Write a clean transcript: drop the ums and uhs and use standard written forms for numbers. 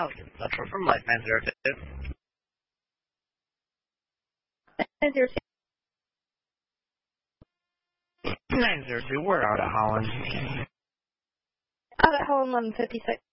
Alex, that's from Life 902. 902. 902, we're out of Holland. Out at Holland 1156.